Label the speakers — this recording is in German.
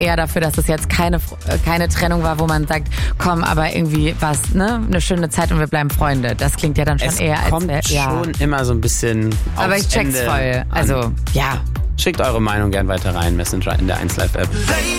Speaker 1: eher dafür, dass es jetzt keine Trennung war, wo man sagt, komm, aber irgendwie was, ne, eine schöne Zeit und wir bleiben Freunde. Das klingt ja dann schon eher als...
Speaker 2: Es kommt schon immer so ein bisschen aufs
Speaker 1: Aber ich check's
Speaker 2: Ende
Speaker 1: voll. Also,
Speaker 2: an.
Speaker 1: ja.
Speaker 2: Schickt eure Meinung gern weiter rein, Messenger in der 1Live App.